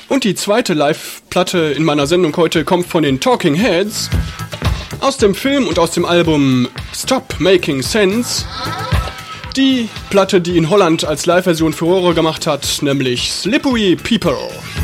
Und die zweite Live-Platte in meiner Sendung heute kommt von den Talking Heads. Aus dem Film und aus dem Album Stop Making Sense. Die Platte, die in Holland als Live-Version Furore gemacht hat, nämlich Slippery People.